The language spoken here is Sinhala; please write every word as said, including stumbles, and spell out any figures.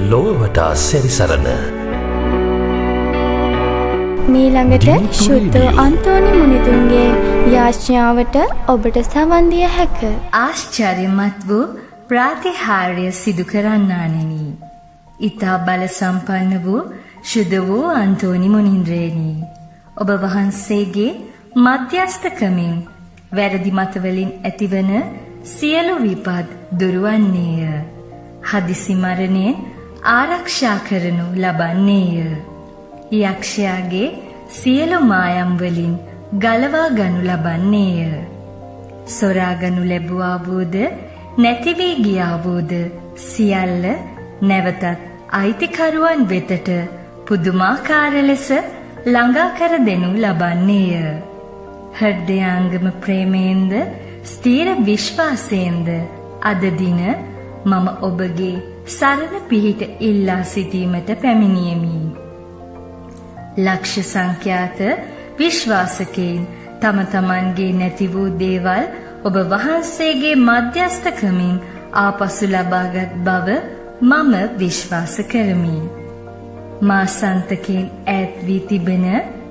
ලොව වටා සැරිසරන මීළඟට ශුද්ධ අන්තෝනි මුනිදුන්ගේ යාඥාවට ඔබට සවන් දිය හැක. ආශ්චර්යමත් වූ ප්‍රාතිහාර්ය සිදු කරන්නානෙනි. ඊතා බල සම්පන්න වූ ශුද්ධ වූ අන්තෝනි මුනිඳුරේනි, ඔබ වහන්සේගේ මධ්‍යස්ථකමින් වැරදි මතවලින් ඇතිවන සියලු විපත් දුරවන්නේය. හදිසි මරණයෙන් ආරක්ෂා කරනු ලබන්නේය. යක්ෂයාගේ සියලු මායම් වලින් ගලවා ගනු ලබන්නේය. සොරා ගනු ලැබුවා වූද නැති වී ගියා වූද සියල්ල නැවතත් අයිතිකරුවන් වෙතට පුදුමාකාර ලෙස ළඟා කර දෙනු ලබන්නේය. හෘදයාංගම ප්‍රේමයෙන්ද ස්ථීර විශ්වාසයෙන්ද අද දින මම ඔබගේ සරණ පිහිට ඉල්ලා සිටීමට පැමිණියෙමි. ලක්ෂ සංඛ්‍යාත විශ්වාසකයන් තම තමන්ගේ නැති වූ දේවල් ඔබ වහන්සේගේ මධ්‍යස්ථකමින් ආපසු ලබාගත් බව මම විශ්වාස කරමි. මා සන්තකෙන් ඈත් වී තිබෙන